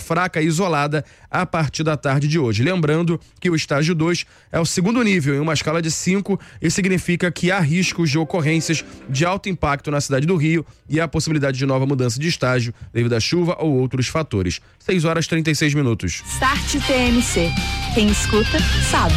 fraca e isolada a partir da tarde de hoje. Lembrando que o estágio 2 é o segundo nível em uma escala de 5 e significa que há riscos de ocorrências de alto impacto na cidade do Rio e a possibilidade de nova mudança de estágio devido à chuva ou outros fatores. 6h36. Start TMC. Quem escuta, sabe.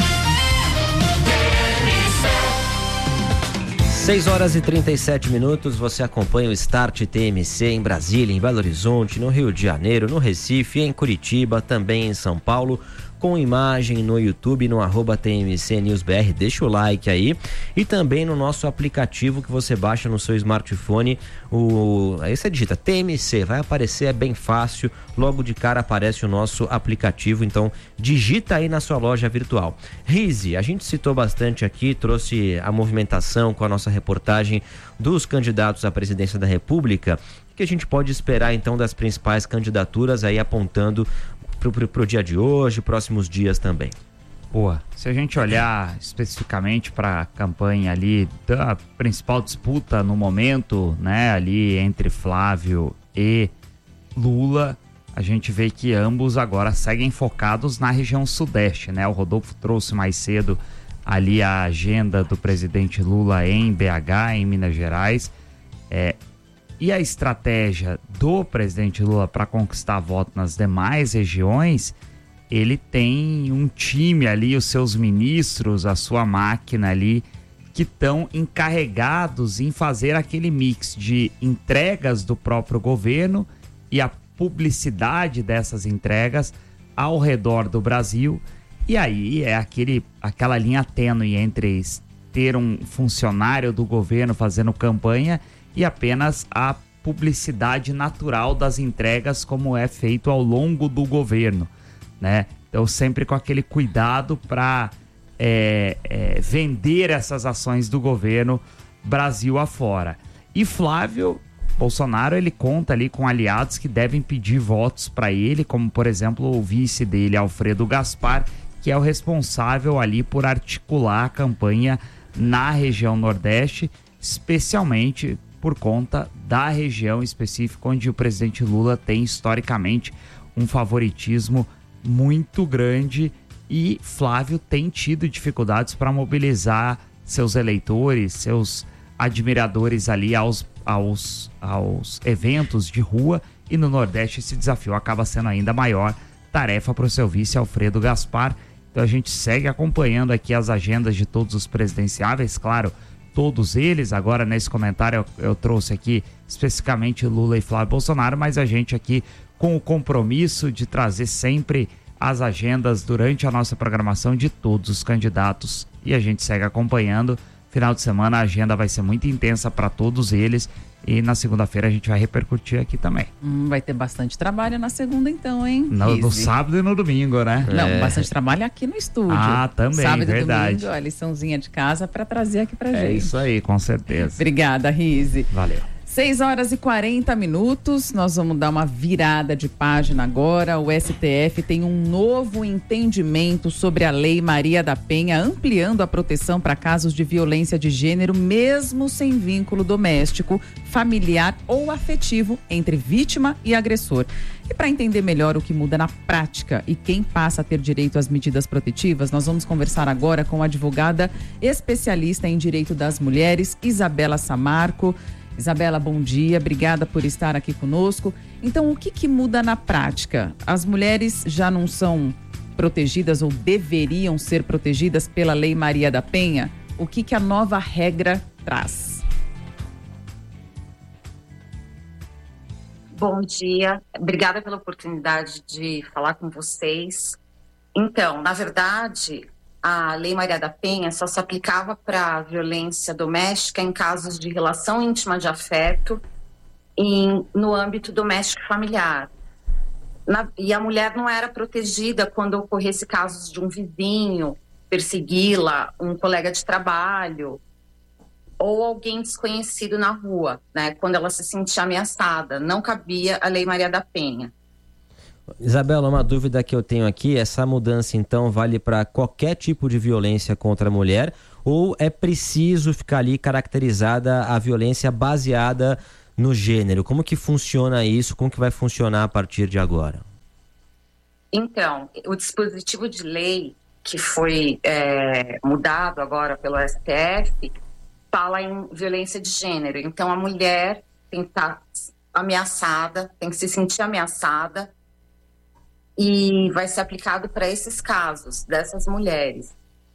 6h37, você acompanha o Start TMC em Brasília, em Belo Horizonte, no Rio de Janeiro, no Recife, em Curitiba, também em São Paulo, com imagem no YouTube, no @TMCNewsBR, deixa o like aí, e também no nosso aplicativo que você baixa no seu smartphone, aí você digita TMC, vai aparecer, é bem fácil, logo de cara aparece o nosso aplicativo, então digita aí na sua loja virtual. Rize, a gente citou bastante aqui, trouxe a movimentação com a nossa reportagem dos candidatos à presidência da República, que a gente pode esperar então das principais candidaturas aí apontando pro dia de hoje, próximos dias também. Boa, se a gente olhar especificamente para a campanha ali da principal disputa no momento, né, ali entre Flávio e Lula, a gente vê que ambos agora seguem focados na região sudeste, né? O Rodolfo trouxe mais cedo ali a agenda do presidente Lula em BH, em Minas Gerais, e a estratégia do presidente Lula para conquistar voto nas demais regiões, ele tem um time ali, os seus ministros, a sua máquina ali, que estão encarregados em fazer aquele mix de entregas do próprio governo e a publicidade dessas entregas ao redor do Brasil. E aí é aquela linha tênue entre ter um funcionário do governo fazendo campanha e apenas a publicidade natural das entregas, como é feito ao longo do governo, né? Então sempre com aquele cuidado para vender essas ações do governo Brasil afora. E Flávio Bolsonaro, ele conta ali com aliados que devem pedir votos para ele, como por exemplo o vice dele, Alfredo Gaspar, que é o responsável ali por articular a campanha na região Nordeste, especialmente por conta da região específica onde o presidente Lula tem historicamente um favoritismo muito grande, e Flávio tem tido dificuldades para mobilizar seus eleitores, seus admiradores ali aos eventos de rua, e no Nordeste esse desafio acaba sendo ainda maior, tarefa para o seu vice Alfredo Gaspar. Então a gente segue acompanhando aqui as agendas de todos os presidenciáveis, claro, todos eles. Agora nesse comentário eu trouxe aqui especificamente Lula e Flávio Bolsonaro, mas a gente aqui com o compromisso de trazer sempre as agendas durante a nossa programação de todos os candidatos, e a gente segue acompanhando. Final de semana a agenda vai ser muito intensa para todos eles, e na segunda-feira a gente vai repercutir aqui também. Vai ter bastante trabalho na segunda então, hein? No sábado e no domingo, né? Não, bastante trabalho aqui no estúdio. Ah, também, sábado verdade. E domingo, a liçãozinha de casa para trazer aqui pra gente. É isso aí, com certeza. Obrigada, Rize. Valeu. 6h40, nós vamos dar uma virada de página agora. O STF tem um novo entendimento sobre a Lei Maria da Penha, ampliando a proteção para casos de violência de gênero, mesmo sem vínculo doméstico, familiar ou afetivo entre vítima e agressor. E para entender melhor o que muda na prática e quem passa a ter direito às medidas protetivas, nós vamos conversar agora com a advogada especialista em direito das mulheres, Isabela Samarco. Isabela, bom dia, obrigada por estar aqui conosco. Então, o que muda na prática? As mulheres já não são protegidas ou deveriam ser protegidas pela Lei Maria da Penha? O que a nova regra traz? Bom dia, obrigada pela oportunidade de falar com vocês. Então, na verdade, a Lei Maria da Penha só se aplicava para violência doméstica em casos de relação íntima de afeto no âmbito doméstico familiar. E a mulher não era protegida quando ocorresse casos de um vizinho persegui-la, um colega de trabalho ou alguém desconhecido na rua, né? Quando ela se sentia ameaçada. Não cabia a Lei Maria da Penha. Isabela, uma dúvida que eu tenho aqui, essa mudança então vale para qualquer tipo de violência contra a mulher, ou é preciso ficar ali caracterizada a violência baseada no gênero? Como que funciona isso? Como que vai funcionar a partir de agora? Então, o dispositivo de lei que foi mudado agora pelo STF fala em violência de gênero. Então, a mulher tem que estar ameaçada, tem que se sentir ameaçada, e vai ser aplicado para esses casos dessas mulheres.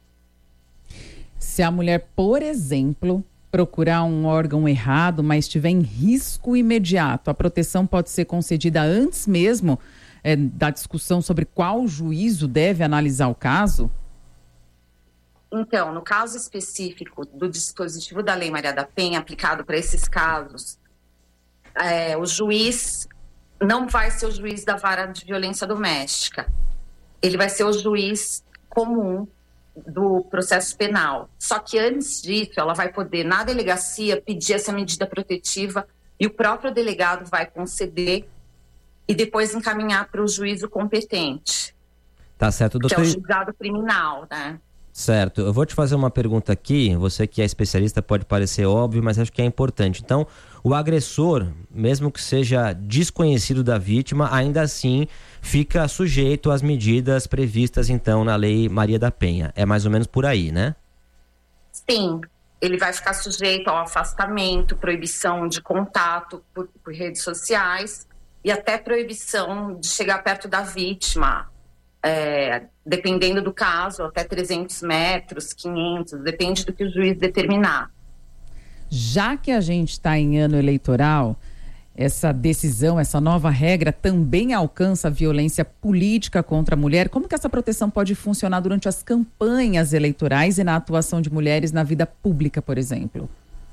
Se a mulher, por exemplo, procurar um órgão errado, mas estiver em risco imediato, a proteção pode ser concedida antes mesmo da discussão sobre qual juízo deve analisar o caso? Então, no caso específico do dispositivo da Lei Maria da Penha aplicado para esses casos, o juiz não vai ser o juiz da vara de violência doméstica. Ele vai ser o juiz comum do processo penal. Só que antes disso, ela vai poder, na delegacia, pedir essa medida protetiva e o próprio delegado vai conceder e depois encaminhar para o juízo competente. Tá certo, doutor. Que é o julgado criminal, né? Certo. Eu vou te fazer uma pergunta aqui. Você que é especialista pode parecer óbvio, mas acho que é importante. Então, o agressor, mesmo que seja desconhecido da vítima, ainda assim fica sujeito às medidas previstas, então, na Lei Maria da Penha. É mais ou menos por aí, né? Sim. Ele vai ficar sujeito ao afastamento, proibição de contato por redes sociais e até proibição de chegar perto da vítima. Dependendo do caso, até 300 metros, 500, depende do que o juiz determinar. Já que a gente está em ano eleitoral, essa decisão, essa nova regra também alcança a violência política contra a mulher. Como que essa proteção pode funcionar durante as campanhas eleitorais e na atuação de mulheres na vida pública, por exemplo?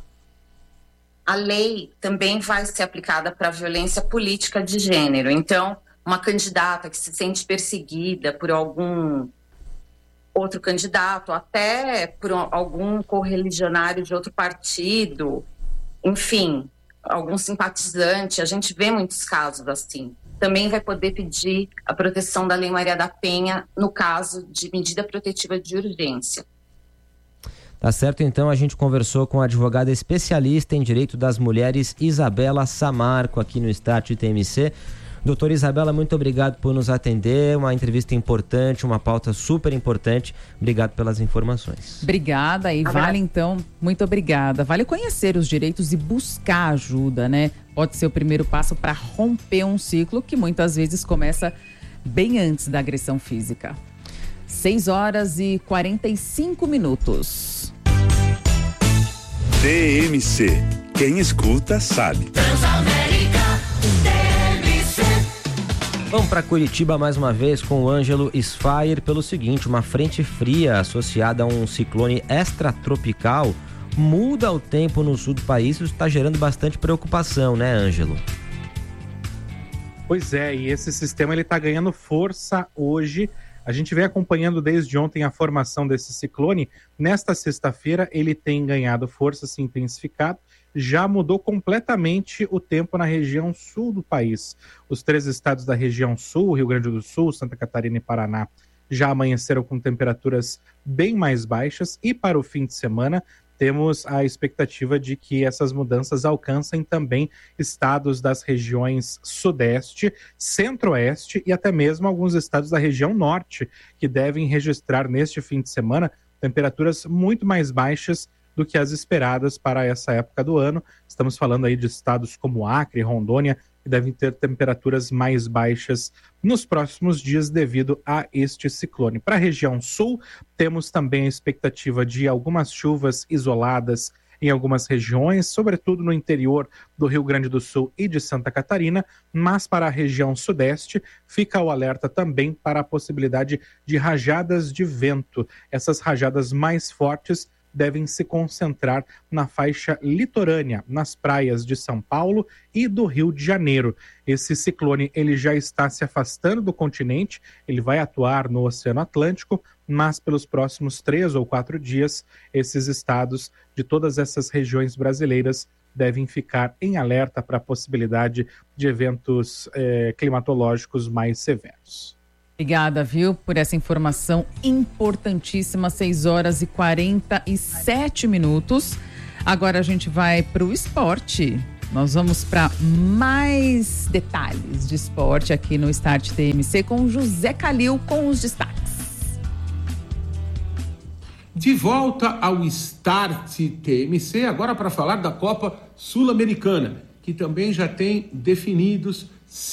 A lei também vai ser aplicada para a violência política de gênero. Então, uma candidata que se sente perseguida por algum outro candidato, até por algum correligionário de outro partido, enfim, algum simpatizante, a gente vê muitos casos assim. Também vai poder pedir a proteção da Lei Maria da Penha no caso de medida protetiva de urgência. Tá certo, então a gente conversou com a advogada especialista em direito das mulheres, Isabela Samarco, aqui no Start TMC. Doutora Isabela, muito obrigado por nos atender, uma entrevista importante, uma pauta super importante. Obrigado pelas informações. Obrigada, e vale então, muito obrigada. Vale conhecer os direitos e buscar ajuda, né? Pode ser o primeiro passo para romper um ciclo que muitas vezes começa bem antes da agressão física. 6h45. TMC, quem escuta sabe. Transamérica. Vamos para Curitiba mais uma vez com o Ângelo Sfayer pelo seguinte: uma frente fria associada a um ciclone extratropical muda o tempo no sul do país. Isso está gerando bastante preocupação, né, Ângelo? Pois é, e esse sistema ele está ganhando força hoje. A gente vem acompanhando desde ontem a formação desse ciclone. Nesta sexta-feira ele tem ganhado força, se intensificado. Já mudou completamente o tempo na região sul do país. Os 3 estados da região sul, Rio Grande do Sul, Santa Catarina e Paraná, já amanheceram com temperaturas bem mais baixas. E para o fim de semana, temos a expectativa de que essas mudanças alcancem também estados das regiões sudeste, centro-oeste e até mesmo alguns estados da região norte, que devem registrar neste fim de semana temperaturas muito mais baixas do que as esperadas para essa época do ano. Estamos falando aí de estados como Acre, Rondônia, que devem ter temperaturas mais baixas nos próximos dias devido a este ciclone. Para a região sul, temos também a expectativa de algumas chuvas isoladas em algumas regiões, sobretudo no interior do Rio Grande do Sul e de Santa Catarina, mas para a região sudeste fica o alerta também para a possibilidade de rajadas de vento. Essas rajadas mais fortes devem se concentrar na faixa litorânea, nas praias de São Paulo e do Rio de Janeiro. Esse ciclone ele já está se afastando do continente, ele vai atuar no Oceano Atlântico, mas pelos próximos 3 ou 4 dias, esses estados de todas essas regiões brasileiras devem ficar em alerta para a possibilidade de eventos climatológicos mais severos. Obrigada, viu, por essa informação importantíssima. 6h47. Agora a gente vai para o esporte. Nós vamos para mais detalhes de esporte aqui no Start TMC com José Calil com os destaques. De volta ao Start TMC, agora para falar da Copa Sul-Americana, que também já tem definidos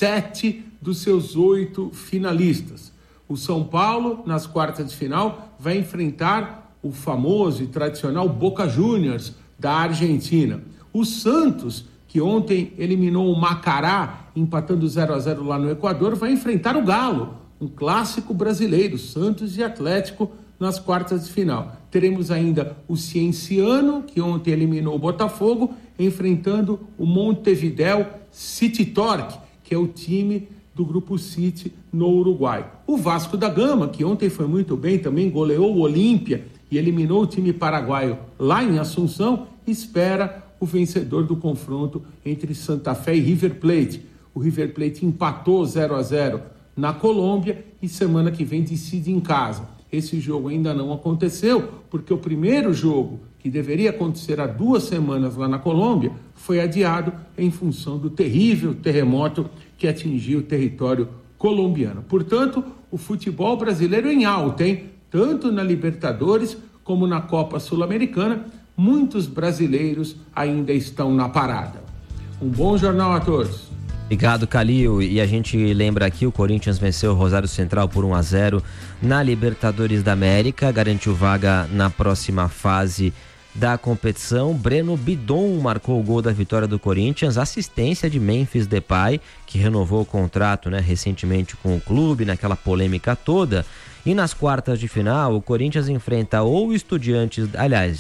7 dos seus 8 finalistas. O São Paulo, nas quartas de final, vai enfrentar o famoso e tradicional Boca Juniors da Argentina. O Santos, que ontem eliminou o Macará, empatando 0-0 lá no Equador, vai enfrentar o Galo, um clássico brasileiro, Santos e Atlético, nas quartas de final. Teremos ainda o Cienciano, que ontem eliminou o Botafogo, enfrentando o Montevideo City Torque, que é o time do Grupo City no Uruguai. O Vasco da Gama, que ontem foi muito bem, também goleou o Olímpia e eliminou o time paraguaio lá em Assunção, espera o vencedor do confronto entre Santa Fé e River Plate. O River Plate empatou 0-0 na Colômbia e semana que vem decide em casa. Esse jogo ainda não aconteceu, porque o primeiro jogo, que deveria acontecer há 2 semanas lá na Colômbia, foi adiado em função do terrível terremoto que atingiu o território colombiano. Portanto, o futebol brasileiro em alta, hein? Tanto na Libertadores como na Copa Sul-Americana, muitos brasileiros ainda estão na parada. Um bom jornal a todos. Obrigado, Calil. E a gente lembra aqui, o Corinthians venceu o Rosário Central por 1-0 na Libertadores da América, garantiu vaga na próxima fase da competição. Breno Bidon marcou o gol da vitória do Corinthians, assistência de Memphis Depay, que renovou o contrato, recentemente com o clube, naquela polêmica toda. E nas quartas de final, o Corinthians enfrenta ou Estudiantes,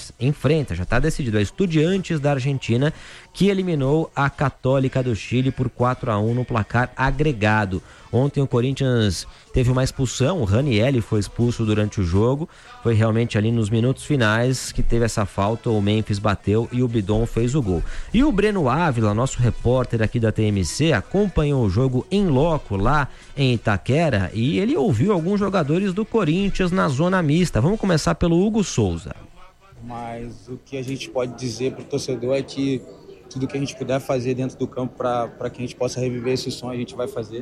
já está decidido, a Estudiantes da Argentina, que eliminou a Católica do Chile por 4-1 no placar agregado. Ontem o Corinthians teve uma expulsão, o Ranieri foi expulso durante o jogo, foi realmente ali nos minutos finais que teve essa falta, o Memphis bateu e o Bidon fez o gol. E o Breno Ávila, nosso repórter aqui da TMC, acompanhou o jogo em loco lá em Itaquera e ele ouviu alguns jogadores do Corinthians na zona mista. Vamos começar pelo Hugo Souza. Mas o que a gente pode dizer para o torcedor é que tudo que a gente puder fazer dentro do campo para que a gente possa reviver esse sonho, a gente vai fazer.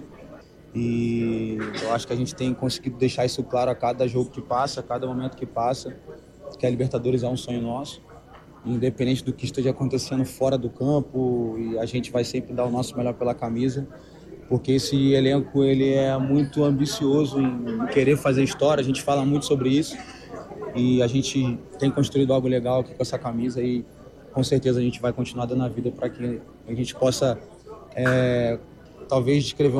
E eu acho que a gente tem conseguido deixar isso claro a cada jogo que passa, a cada momento que passa, que a Libertadores é um sonho nosso, independente do que esteja acontecendo fora do campo, e a gente vai sempre dar o nosso melhor pela camisa, porque esse elenco ele é muito ambicioso em querer fazer história, a gente fala muito sobre isso, e a gente tem construído algo legal aqui com essa camisa e com certeza a gente vai continuar dando a vida para que a gente possa talvez escrever um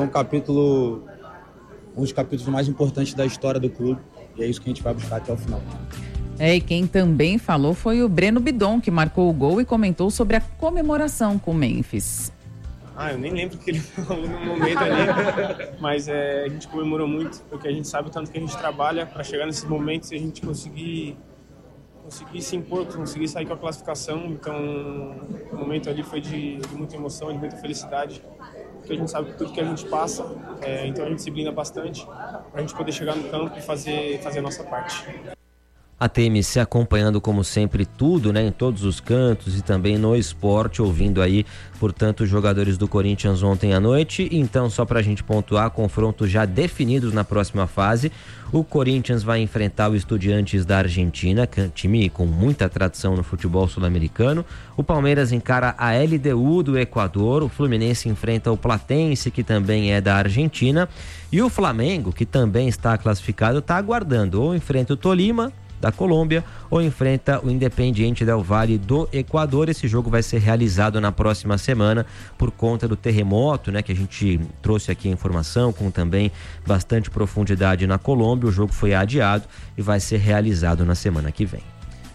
dos capítulos mais importantes da história do clube, e é isso que a gente vai buscar até o final. E quem também falou foi o Breno Bidon, que marcou o gol e comentou sobre a comemoração com o Memphis. Eu nem lembro o que ele falou no momento ali, mas a gente comemorou muito, porque a gente sabe o tanto que a gente trabalha para chegar nesses momentos e a gente conseguir se impor, conseguir sair com a classificação. Então, o momento ali foi de muita emoção, de muita felicidade, porque a gente sabe tudo que a gente passa, então a gente se blinda bastante para a gente poder chegar no campo e fazer a nossa parte. A TMC acompanhando como sempre tudo, em todos os cantos e também no esporte, ouvindo aí, portanto, os jogadores do Corinthians ontem à noite. Então, só pra gente pontuar, confrontos já definidos na próxima fase. O Corinthians vai enfrentar o Estudiantes da Argentina, time com muita tradição no futebol sul-americano. O Palmeiras encara a LDU do Equador. O Fluminense enfrenta o Platense, que também é da Argentina. E o Flamengo, que também está classificado, está aguardando ou enfrenta o Tolima da Colômbia ou enfrenta o Independiente del Valle do Equador. Esse jogo vai ser realizado na próxima semana por conta do terremoto, que a gente trouxe aqui a informação com também bastante profundidade na Colômbia. O jogo foi adiado e vai ser realizado na semana que vem.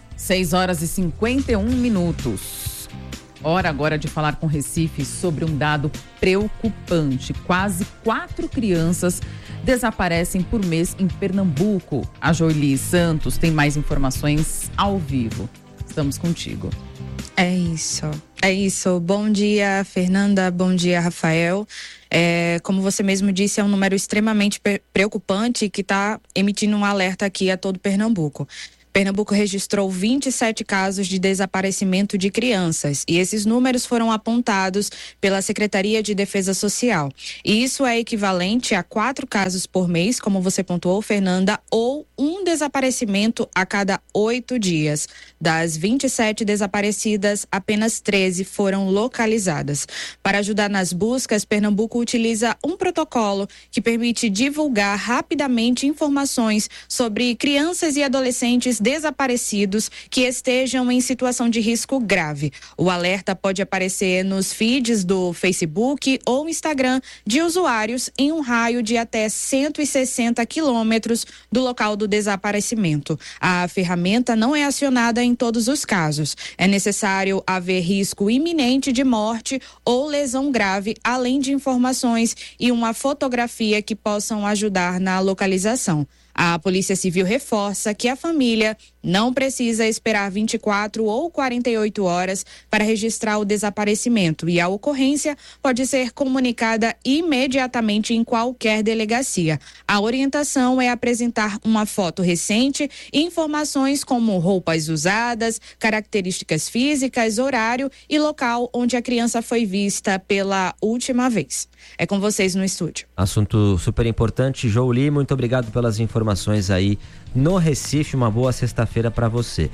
6h51. Hora agora de falar com Recife sobre um dado preocupante. Quase 4 crianças desaparecem por mês em Pernambuco. A Joeli Santos tem mais informações ao vivo. Estamos contigo. É isso. Bom dia, Fernanda. Bom dia, Rafael. Como você mesmo disse, é um número extremamente preocupante que está emitindo um alerta aqui a todo Pernambuco. Pernambuco registrou 27 casos de desaparecimento de crianças e esses números foram apontados pela Secretaria de Defesa Social. E isso é equivalente a 4 casos por mês, como você pontuou, Fernanda, ou um desaparecimento a cada 8 dias. Das 27 desaparecidas, apenas 13 foram localizadas. Para ajudar nas buscas, Pernambuco utiliza um protocolo que permite divulgar rapidamente informações sobre crianças e adolescentes desaparecidos que estejam em situação de risco grave. O alerta pode aparecer nos feeds do Facebook ou Instagram de usuários em um raio de até 160 quilômetros do local do desaparecimento. A ferramenta não é acionada em todos os casos. É necessário haver risco iminente de morte ou lesão grave, além de informações e uma fotografia que possam ajudar na localização. A Polícia Civil reforça que a família não precisa esperar 24 ou 48 horas para registrar o desaparecimento e a ocorrência pode ser comunicada imediatamente em qualquer delegacia. A orientação é apresentar uma foto recente e informações como roupas usadas, características físicas, horário e local onde a criança foi vista pela última vez. É com vocês no estúdio. Assunto super importante. Jouli, muito obrigado pelas informações aí no Recife. Uma boa sexta-feira para você.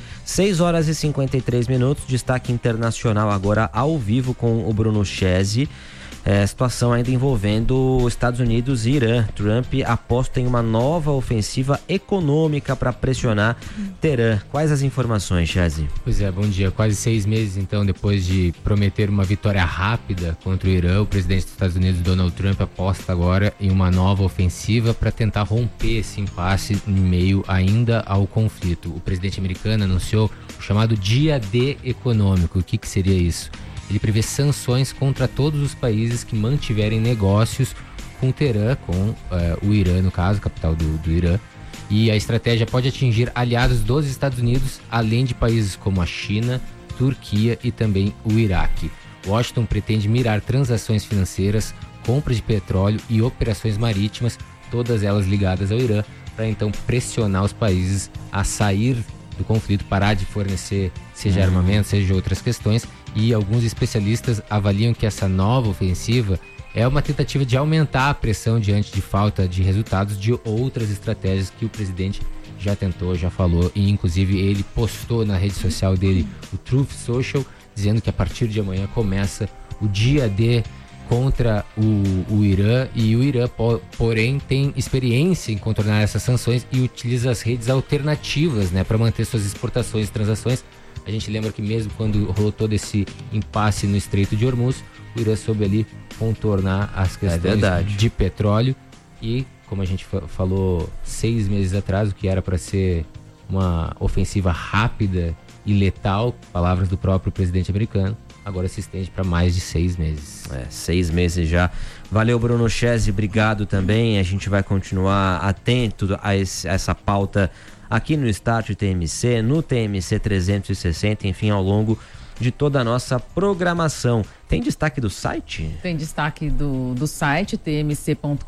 6h53, destaque internacional agora ao vivo com o Bruno Chese. Situação ainda envolvendo Estados Unidos e Irã. Trump aposta em uma nova ofensiva econômica para pressionar Teherã. Quais as informações, Chese? Pois é, bom dia. Quase 6 meses, então, depois de prometer uma vitória rápida contra o Irã, o presidente dos Estados Unidos, Donald Trump, aposta agora em uma nova ofensiva para tentar romper esse impasse em meio ainda ao conflito. O presidente americano anunciou o chamado Dia D econômico. O que seria isso? Ele prevê sanções contra todos os países que mantiverem negócios com Teherã, com o Irã, no caso, capital do Irã. E a estratégia pode atingir aliados dos Estados Unidos, além de países como a China, Turquia e também o Iraque. Washington pretende mirar transações financeiras, compras de petróleo e operações marítimas, todas elas ligadas ao Irã, para então pressionar os países a sair do conflito, parar de fornecer seja armamento, seja outras questões. E alguns especialistas avaliam que essa nova ofensiva é uma tentativa de aumentar a pressão diante de falta de resultados de outras estratégias que o presidente já tentou, já falou, e inclusive ele postou na rede social dele, o Truth Social, dizendo que a partir de amanhã começa o Dia D contra o Irã, e o Irã, porém, tem experiência em contornar essas sanções e utiliza as redes alternativas, né, para manter suas exportações e transações. A gente lembra que mesmo quando rolou todo esse impasse no Estreito de Hormuz, o Irã soube ali contornar as questões de petróleo e, como a gente falou 6 meses atrás, o que era para ser uma ofensiva rápida e letal, palavras do próprio presidente americano, agora se estende para mais de 6 meses. 6 meses já. Valeu, Bruno Chese, obrigado também. A gente vai continuar atento a essa pauta aqui no Start TMC, no TMC 360, enfim, ao longo de toda a nossa programação. Tem destaque do site? Tem destaque do site tmc.com.br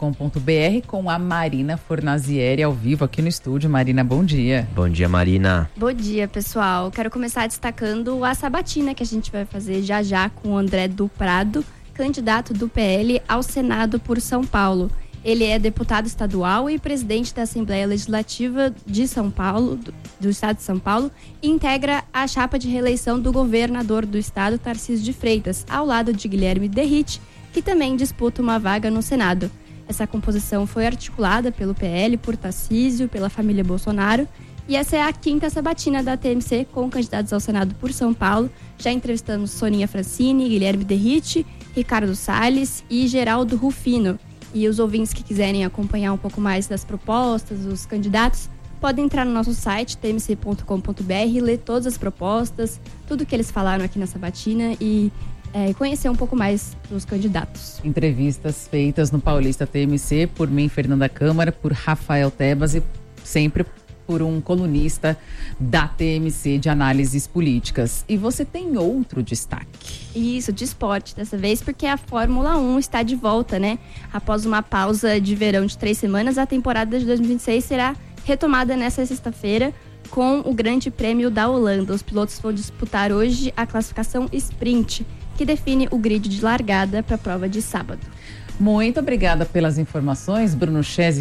com a Marina Fornazieri ao vivo aqui no estúdio. Marina, bom dia. Bom dia, Marina. Bom dia, pessoal. Quero começar destacando a sabatina que a gente vai fazer já com o André do Prado, candidato do PL ao Senado por São Paulo. Ele é deputado estadual e presidente da Assembleia Legislativa de São Paulo, do estado de São Paulo, e integra a chapa de reeleição do governador do estado, Tarcísio de Freitas, ao lado de Guilherme Derrite, que também disputa uma vaga no Senado. Essa composição foi articulada pelo PL, por Tarcísio, pela família Bolsonaro, e essa é a 5ª sabatina da TMC com candidatos ao Senado por São Paulo. Já entrevistamos Soninha Francini, Guilherme Derrite, Ricardo Salles e Geraldo Rufino. E os ouvintes que quiserem acompanhar um pouco mais das propostas, dos candidatos, podem entrar no nosso site, tmc.com.br, ler todas as propostas, tudo que eles falaram aqui na sabatina e conhecer um pouco mais dos candidatos. Entrevistas feitas no Paulista TMC por mim, Fernanda Câmara, por Rafael Tebas e sempre por um colunista da TMC de análises políticas. E você tem outro destaque. Isso, de esporte dessa vez, porque a Fórmula 1 está de volta, né? Após uma pausa de verão de 3 semanas, a temporada de 2026 será retomada nessa sexta-feira com o Grande Prêmio da Holanda. Os pilotos vão disputar hoje a classificação sprint, que define o grid de largada para a prova de sábado. Muito obrigada pelas informações, Bruno Chesi.